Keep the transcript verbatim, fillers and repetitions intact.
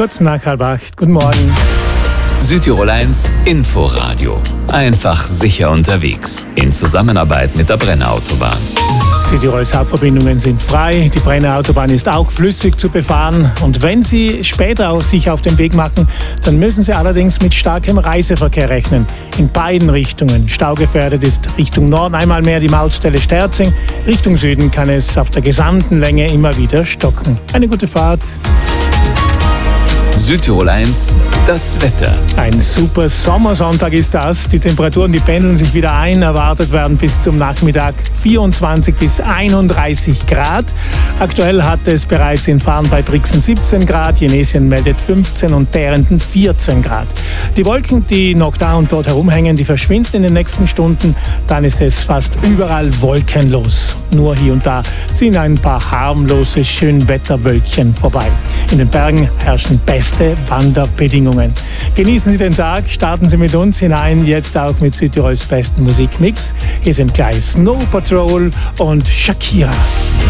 Kurz nach halb acht. Guten Morgen. Südtirol eins Inforadio. Einfach sicher unterwegs. In Zusammenarbeit mit der Brenner Autobahn. Südtirols Hauptverbindungen sind frei. Die Brenner Autobahn ist auch flüssig zu befahren. Und wenn Sie später auch sich auf den Weg machen, dann müssen Sie allerdings mit starkem Reiseverkehr rechnen. In beiden Richtungen. Staugefährdet ist Richtung Norden einmal mehr die Mautstelle Sterzing. Richtung Süden kann es auf der gesamten Länge immer wieder stocken. Eine gute Fahrt. Südtirol eins, das Wetter. Ein super Sommersonntag ist das. Die Temperaturen, die pendeln sich wieder ein. Erwartet werden bis zum Nachmittag vierundzwanzig bis einunddreißig Grad. Aktuell hat es bereits in Farn bei Brixen siebzehn Grad, Jenesien meldet fünfzehn und Bärenden vierzehn Grad. Die Wolken, die noch da und dort herumhängen, die verschwinden in den nächsten Stunden. Dann ist es fast überall wolkenlos. Nur hier und da ziehen ein paar harmlose Schönwetterwölkchen vorbei. In den Bergen herrschen beste Wanderbedingungen. Genießen Sie den Tag, starten Sie mit uns hinein, jetzt auch mit Südtirols besten Musikmix. Hier sind gleich Snow Patrol und Shakira.